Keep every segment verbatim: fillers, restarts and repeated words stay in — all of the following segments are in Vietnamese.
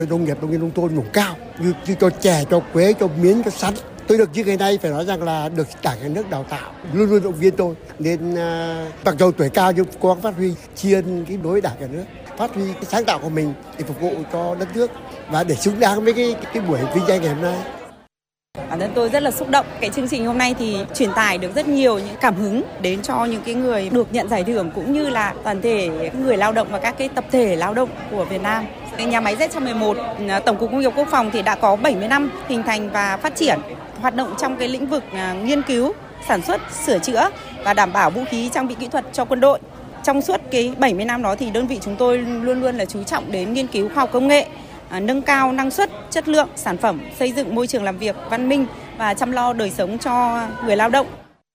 Nông nghiệp nông nghiệp nông thôn vùng cao như, như cho chè, cho quế, cho miến, cho sắn. Tôi được như ngày nay phải nói rằng là được Đảng nhà nước đào tạo, luôn luôn động viên tôi. Nên uh, mặc dù tuổi cao nhưng cố gắng phát huy tri ân cái đối với Đảng nhà nước, phát huy cái sáng tạo của mình để phục vụ cho đất nước và để xứng đáng với cái, cái buổi vinh danh ngày hôm nay. Bản thân tôi rất là xúc động. Cái chương trình hôm nay thì truyền tải được rất nhiều những cảm hứng đến cho những cái người được nhận giải thưởng cũng như là toàn thể người lao động và các cái tập thể lao động của Việt Nam. Nhà máy Z một trăm mười một, Tổng cục Công nghiệp Quốc phòng thì đã có bảy mươi năm hình thành và phát triển, hoạt động trong cái lĩnh vực nghiên cứu, sản xuất, sửa chữa và đảm bảo vũ khí trang bị kỹ thuật cho quân đội. Trong suốt cái bảy mươi năm đó thì đơn vị chúng tôi luôn luôn là chú trọng đến nghiên cứu khoa học công nghệ, nâng cao năng suất, chất lượng sản phẩm, xây dựng môi trường làm việc văn minh và chăm lo đời sống cho người lao động.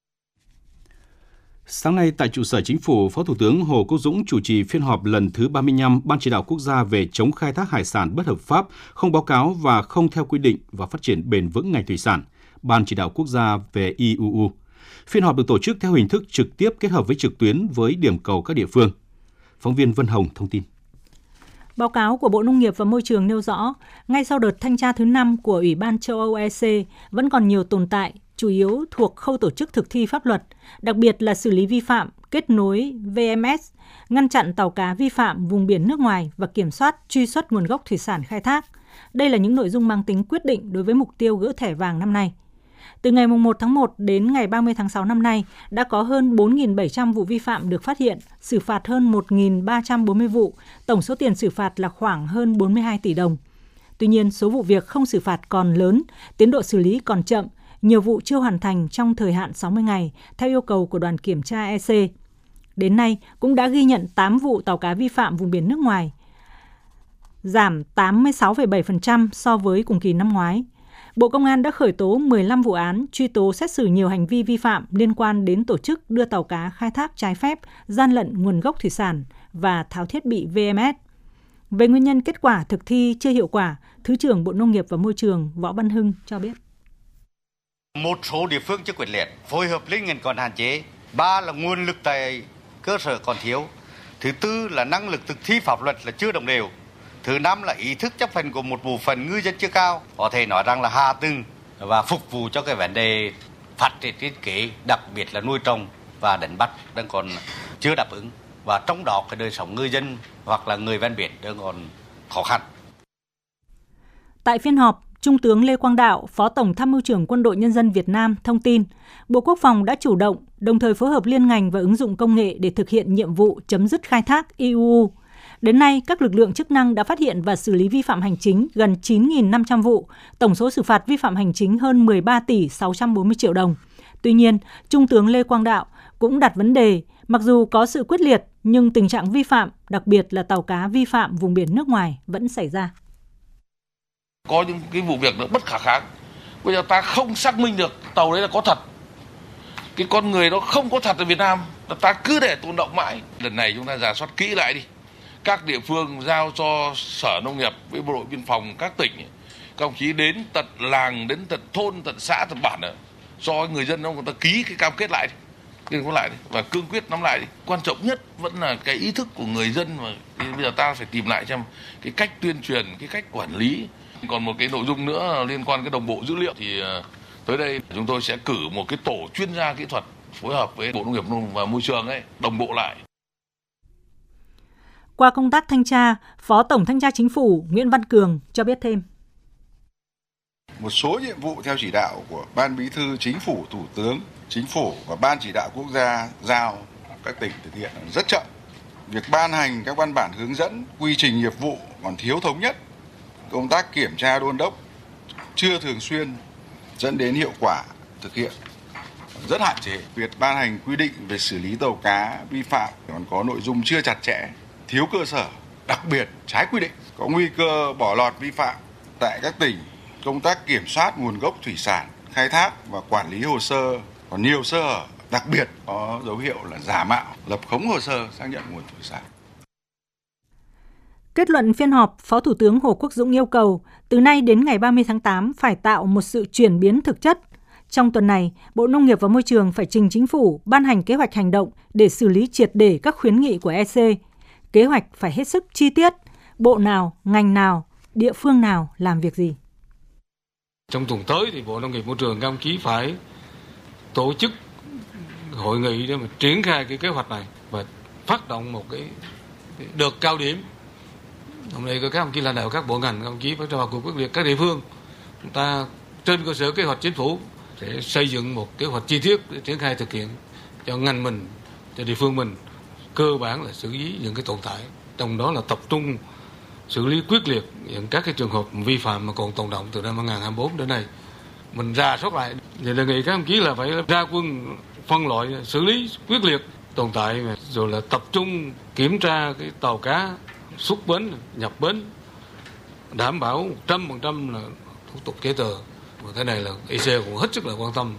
Sáng nay tại trụ sở Chính phủ, Phó Thủ tướng Hồ Quốc Dũng chủ trì phiên họp lần thứ ba mươi lăm Ban Chỉ đạo Quốc gia về chống khai thác hải sản bất hợp pháp, không báo cáo và không theo quy định và phát triển bền vững ngành thủy sản, Ban Chỉ đạo Quốc gia về i u u. Phiên họp được tổ chức theo hình thức trực tiếp kết hợp với trực tuyến với điểm cầu các địa phương. Phóng viên Vân Hồng thông tin. Báo cáo của Bộ Nông nghiệp và Môi trường nêu rõ, ngay sau đợt thanh tra thứ năm của Ủy ban châu Âu E C vẫn còn nhiều tồn tại, chủ yếu thuộc khâu tổ chức thực thi pháp luật, đặc biệt là xử lý vi phạm, kết nối V M S, ngăn chặn tàu cá vi phạm vùng biển nước ngoài và kiểm soát, truy xuất nguồn gốc thủy sản khai thác. Đây là những nội dung mang tính quyết định đối với mục tiêu gỡ thẻ vàng năm nay. Từ ngày một tháng một đến ngày ba mươi tháng sáu năm nay, đã có hơn bốn nghìn bảy trăm vụ vi phạm được phát hiện, xử phạt hơn một nghìn ba trăm bốn mươi vụ, tổng số tiền xử phạt là khoảng hơn bốn mươi hai tỷ đồng. Tuy nhiên, số vụ việc không xử phạt còn lớn, tiến độ xử lý còn chậm, nhiều vụ chưa hoàn thành trong thời hạn sáu mươi ngày, theo yêu cầu của đoàn kiểm tra E C. Đến nay, cũng đã ghi nhận tám vụ tàu cá vi phạm vùng biển nước ngoài, giảm tám mươi sáu phẩy bảy phần trăm so với cùng kỳ năm ngoái. Bộ Công an đã khởi tố mười lăm vụ án, truy tố xét xử nhiều hành vi vi phạm liên quan đến tổ chức đưa tàu cá khai thác trái phép, gian lận nguồn gốc thủy sản và tháo thiết bị V M S. Về nguyên nhân kết quả thực thi chưa hiệu quả, Thứ trưởng Bộ Nông nghiệp và Môi trường Võ Văn Hưng cho biết. Một số địa phương chưa quyết liệt, phối hợp liên ngành còn hạn chế. Ba là nguồn lực tại cơ sở còn thiếu. Thứ tư là năng lực thực thi pháp luật là chưa đồng đều. Thứ năm là ý thức chấp hành của một bộ phận ngư dân chưa cao. Có thể nói rằng là hạ tầng và phục vụ cho cái vấn đề phát triển kinh tế, đặc biệt là nuôi trồng và đánh bắt đang còn chưa đáp ứng. Và trong đó cái đời sống ngư dân hoặc là người ven biển đang còn khó khăn. Tại phiên họp, Trung tướng Lê Quang Đạo, Phó Tổng Tham mưu trưởng Quân đội Nhân dân Việt Nam thông tin, Bộ Quốc phòng đã chủ động, đồng thời phối hợp liên ngành và ứng dụng công nghệ để thực hiện nhiệm vụ chấm dứt khai thác i u u. Đến nay, các lực lượng chức năng đã phát hiện và xử lý vi phạm hành chính gần chín nghìn năm trăm vụ, tổng số xử phạt vi phạm hành chính hơn mười ba tỷ sáu trăm bốn mươi triệu đồng. Tuy nhiên, Trung tướng Lê Quang Đạo cũng đặt vấn đề, mặc dù có sự quyết liệt, nhưng tình trạng vi phạm, đặc biệt là tàu cá vi phạm vùng biển nước ngoài vẫn xảy ra. Có những cái vụ việc nó bất khả kháng. Bây giờ ta không xác minh được tàu đấy là có thật. Cái con người nó không có thật ở Việt Nam, ta cứ để tồn động mãi. Lần này chúng ta rà soát kỹ lại đi. Các địa phương giao cho Sở Nông nghiệp với Bộ đội Biên phòng các tỉnh, các đồng chí đến tận làng, đến tận thôn, tận xã, tận bản, cho người dân người ta ký cái cam kết lại, ký kết lại và cương quyết nắm lại. Quan trọng nhất vẫn là cái ý thức của người dân, mà bây giờ ta phải tìm lại xem cái cách tuyên truyền, cái cách quản lý. Còn một cái nội dung nữa liên quan cái đồng bộ dữ liệu thì tới đây chúng tôi sẽ cử một cái tổ chuyên gia kỹ thuật phối hợp với Bộ Nông nghiệp và Môi trường ấy, đồng bộ lại. Qua công tác thanh tra, Phó Tổng Thanh tra Chính phủ Nguyễn Văn Cường cho biết thêm. Một số nhiệm vụ theo chỉ đạo của Ban Bí thư Chính phủ, Thủ tướng Chính phủ và Ban Chỉ đạo Quốc gia giao các tỉnh thực hiện rất chậm. Việc ban hành các văn bản hướng dẫn, quy trình nghiệp vụ còn thiếu thống nhất. Công tác kiểm tra đôn đốc chưa thường xuyên dẫn đến hiệu quả thực hiện rất hạn chế. Việc ban hành quy định về xử lý tàu cá vi phạm còn có nội dung chưa chặt chẽ, thiếu cơ sở, đặc biệt trái quy định, có nguy cơ bỏ lọt vi phạm. Tại các tỉnh, công tác kiểm soát nguồn gốc thủy sản, khai thác và quản lý hồ sơ còn nhiều sơ hở, đặc biệt có dấu hiệu là giả mạo, lập khống hồ sơ xác nhận nguồn thủy sản. Kết luận phiên họp, Phó Thủ tướng Hồ Quốc Dũng yêu cầu từ nay đến ngày ba mươi tháng tám phải tạo một sự chuyển biến thực chất. Trong tuần này, Bộ Nông nghiệp và Môi trường phải trình Chính phủ ban hành kế hoạch hành động để xử lý triệt để các khuyến nghị của E C. Kế hoạch phải hết sức chi tiết, bộ nào, ngành nào địa phương nào làm việc gì. Trong tuần tới thì Bộ Nông nghiệp Môi trường các đồng chí phải tổ chức hội nghị để mà triển khai cái kế hoạch này và phát động một cái đợt cao điểm. Hôm nay các đồng chí lãnh đạo các bộ ngành, các đồng chí phải vào cuộc quyết liệt. Các địa phương chúng ta trên cơ sở kế hoạch chính phủ sẽ xây dựng một kế hoạch chi tiết để triển khai thực hiện cho ngành mình, cho địa phương mình. Cơ bản là xử lý những cái tồn tại, trong đó là tập trung xử lý quyết liệt những các cái trường hợp vi phạm mà còn tồn động từ năm hai không hai tư đến nay. Mình rà soát lại, thì đề nghị các đồng chí là phải ra quân phân loại xử lý quyết liệt tồn tại, rồi là tập trung kiểm tra cái tàu cá xuất bến, nhập bến, đảm bảo một trăm phần trăm là thủ tục giấy tờ. Và cái này là i xê cũng hết sức là quan tâm.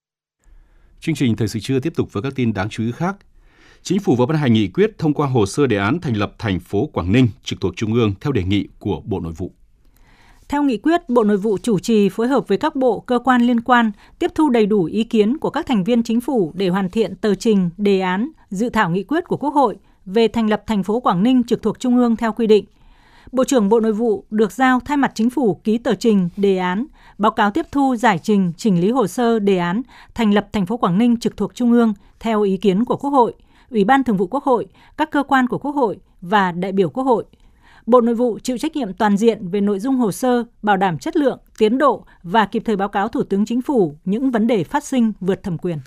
Chương trình Thời sự trưa tiếp tục với các tin đáng chú ý khác. Chính phủ vừa ban hành nghị quyết thông qua hồ sơ đề án thành lập thành phố Quảng Ninh trực thuộc Trung ương theo đề nghị của Bộ Nội vụ. Theo nghị quyết, Bộ Nội vụ chủ trì phối hợp với các bộ, cơ quan liên quan tiếp thu đầy đủ ý kiến của các thành viên chính phủ để hoàn thiện tờ trình, đề án, dự thảo nghị quyết của Quốc hội về thành lập thành phố Quảng Ninh trực thuộc Trung ương theo quy định. Bộ trưởng Bộ Nội vụ được giao thay mặt chính phủ ký tờ trình, đề án, báo cáo tiếp thu, giải trình, chỉnh lý hồ sơ đề án thành lập thành phố Quảng Ninh trực thuộc Trung ương theo ý kiến của Quốc hội, Ủy ban Thường vụ Quốc hội, các cơ quan của Quốc hội và đại biểu Quốc hội. Bộ Nội vụ chịu trách nhiệm toàn diện về nội dung hồ sơ, bảo đảm chất lượng, tiến độ và kịp thời báo cáo Thủ tướng Chính phủ những vấn đề phát sinh vượt thẩm quyền.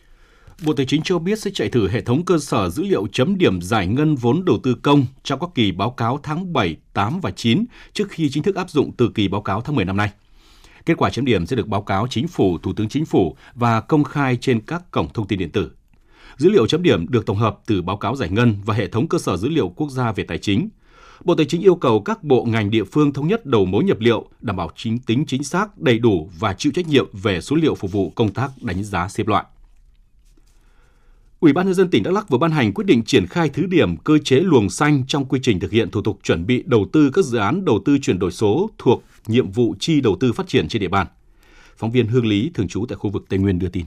Bộ Tài chính cho biết sẽ chạy thử hệ thống cơ sở dữ liệu chấm điểm giải ngân vốn đầu tư công trong các kỳ báo cáo tháng bảy, tám và chín trước khi chính thức áp dụng từ kỳ báo cáo tháng mười năm nay. Kết quả chấm điểm sẽ được báo cáo Chính phủ, Thủ tướng Chính phủ và công khai trên các cổng thông tin điện tử. Dữ liệu chấm điểm được tổng hợp từ báo cáo giải ngân và hệ thống cơ sở dữ liệu quốc gia về tài chính. Bộ Tài chính yêu cầu các bộ ngành địa phương thống nhất đầu mối nhập liệu, đảm bảo chính tính chính xác, đầy đủ và chịu trách nhiệm về số liệu phục vụ công tác đánh giá xếp loại. Ủy ban nhân dân tỉnh Đắk Lắk vừa ban hành quyết định triển khai thí điểm cơ chế luồng xanh trong quy trình thực hiện thủ tục chuẩn bị đầu tư các dự án đầu tư chuyển đổi số thuộc nhiệm vụ chi đầu tư phát triển trên địa bàn. Phóng viên Hương Lý thường trú tại khu vực Tây Nguyên đưa tin.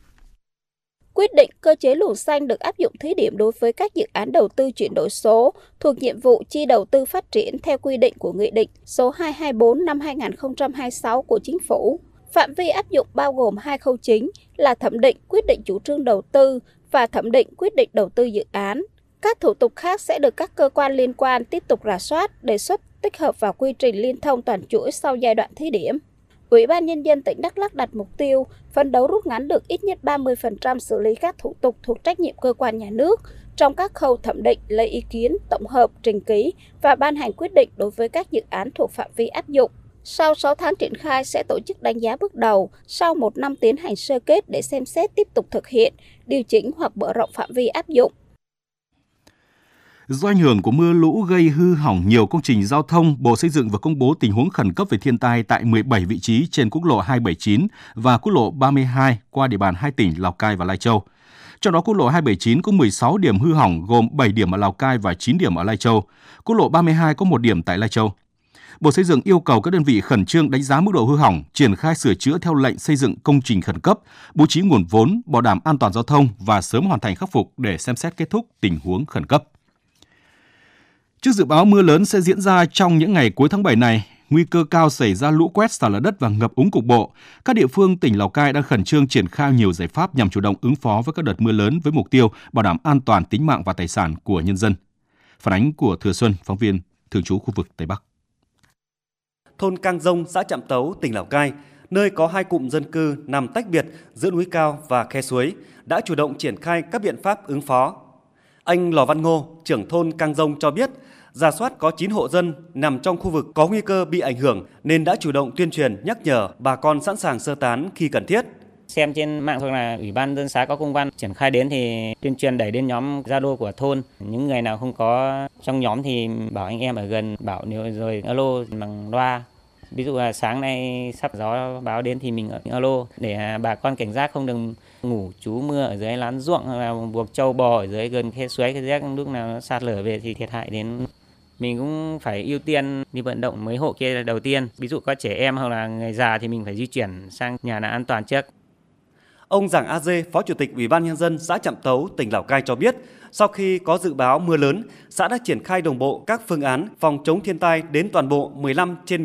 Quyết định cơ chế luồng xanh được áp dụng thí điểm đối với các dự án đầu tư chuyển đổi số thuộc nhiệm vụ chi đầu tư phát triển theo quy định của Nghị định số hai trăm hai mươi tư năm hai nghìn không trăm hai mươi sáu của Chính phủ. Phạm vi áp dụng bao gồm hai khâu chính là thẩm định quyết định chủ trương đầu tư và thẩm định quyết định đầu tư dự án. Các thủ tục khác sẽ được các cơ quan liên quan tiếp tục rà soát, đề xuất tích hợp vào quy trình liên thông toàn chuỗi sau giai đoạn thí điểm. Ủy ban Nhân dân tỉnh Đắk Lắk đặt mục tiêu phấn đấu rút ngắn được ít nhất ba mươi phần trăm xử lý các thủ tục thuộc trách nhiệm cơ quan nhà nước trong các khâu thẩm định, lấy ý kiến, tổng hợp, trình ký và ban hành quyết định đối với các dự án thuộc phạm vi áp dụng. Sau sáu tháng triển khai sẽ tổ chức đánh giá bước đầu, sau một năm tiến hành sơ kết để xem xét tiếp tục thực hiện, điều chỉnh hoặc mở rộng phạm vi áp dụng. Do ảnh hưởng của mưa lũ gây hư hỏng nhiều công trình giao thông, Bộ Xây dựng vừa công bố tình huống khẩn cấp về thiên tai tại mười bảy vị trí trên quốc lộ hai trăm bảy mươi chín và quốc lộ ba mươi hai qua địa bàn hai tỉnh Lào Cai và Lai Châu. Trong đó quốc lộ hai trăm bảy mươi chín có mười sáu điểm hư hỏng gồm bảy điểm ở Lào Cai và chín điểm ở Lai Châu. Quốc lộ ba mươi hai có một điểm tại Lai Châu. Bộ Xây dựng yêu cầu các đơn vị khẩn trương đánh giá mức độ hư hỏng, triển khai sửa chữa theo lệnh xây dựng công trình khẩn cấp, bố trí nguồn vốn, bảo đảm an toàn giao thông và sớm hoàn thành khắc phục để xem xét kết thúc tình huống khẩn cấp. Trước dự báo mưa lớn sẽ diễn ra trong những ngày cuối tháng bảy này, nguy cơ cao xảy ra lũ quét, sạt lở đất và ngập úng cục bộ, các địa phương tỉnh Lào Cai đang khẩn trương triển khai nhiều giải pháp nhằm chủ động ứng phó với các đợt mưa lớn với mục tiêu bảo đảm an toàn tính mạng và tài sản của nhân dân. Phản ánh của Thừa Xuân, phóng viên thường trú khu vực Tây Bắc. Thôn Cang Dông, xã Trạm Tấu, tỉnh Lào Cai, nơi có hai cụm dân cư nằm tách biệt giữa núi cao và khe suối, đã chủ động triển khai các biện pháp ứng phó. Anh Lò Văn Ngô, trưởng thôn Cang Dông cho biết, rà soát có chín hộ dân nằm trong khu vực có nguy cơ bị ảnh hưởng nên đã chủ động tuyên truyền nhắc nhở bà con sẵn sàng sơ tán khi cần thiết. Xem trên mạng hoặc là Ủy ban dân xã có công văn triển khai đến thì tuyên truyền đẩy đến nhóm Zalo của thôn. Những người nào không có trong nhóm thì bảo anh em ở gần, bảo nếu rồi alo bằng loa. Ví dụ là sáng nay sắp gió báo đến thì mình alo để bà con cảnh giác không đừng ngủ trú mưa ở dưới lán ruộng hoặc là buộc trâu bò ở dưới gần khe suối, cái rác lúc nào nó sạt lở về thì thiệt hại đến. Mình cũng phải ưu tiên đi vận động mấy hộ kia đầu tiên. Ví dụ có trẻ em hoặc là người già thì mình phải di chuyển sang nhà nào an toàn trước. Ông Giàng A Dê, Phó Chủ tịch Ủy ban Nhân dân xã Trạm Tấu, tỉnh Lào Cai cho biết, sau khi có dự báo mưa lớn, xã đã triển khai đồng bộ các phương án phòng chống thiên tai đến toàn bộ mười lăm trên